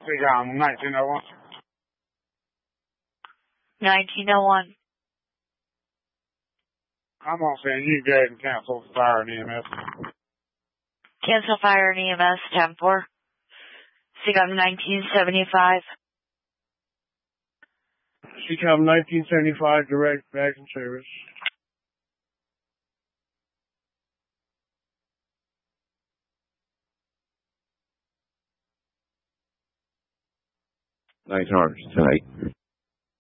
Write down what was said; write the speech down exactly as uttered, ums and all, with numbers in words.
Seacom nineteen oh one. nineteen oh one. I'm going to send you go ahead and cancel the fire and E M S. Cancel fire and E M S, ten four. Seacom nineteen seventy-five. Seacom nineteen seventy-five, direct back in service. Nice arms tonight.